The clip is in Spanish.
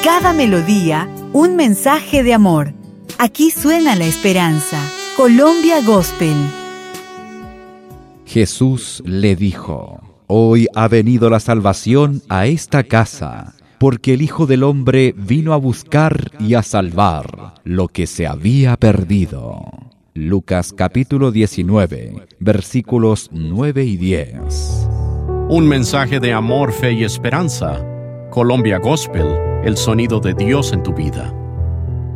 Cada melodía, un mensaje de amor. Aquí suena la esperanza. Colombia Gospel. Jesús le dijo: Hoy ha venido la salvación a esta casa, porque el Hijo del Hombre vino a buscar y a salvar lo que se había perdido. Lucas capítulo 19, versículos 9 y 10. Un mensaje de amor, fe y esperanza. Colombia Gospel, el sonido de Dios en tu vida.